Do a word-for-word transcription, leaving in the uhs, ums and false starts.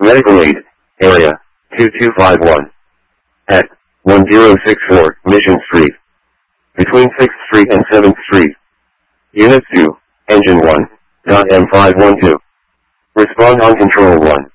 Medical aid, area, two two five one. At, one zero six four, Mission Street. Between sixth Street and seventh Street. Unit two, Engine one, dot M five one two. Respond on Control one.